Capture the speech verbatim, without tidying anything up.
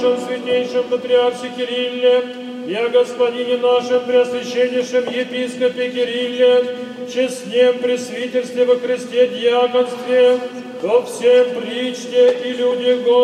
святейшем патриархе Кирилле, и о господине нашем преосвященнейшем епископе Кирилле, честнем пресвитерстве во Христе диаконстве, во всем причте и людях Господа.